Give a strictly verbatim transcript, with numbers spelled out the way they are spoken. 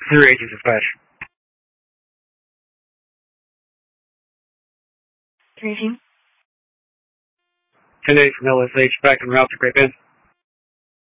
Three agents dispatch. Three eighteen. ten eight from L S H, back en route to Great Bend.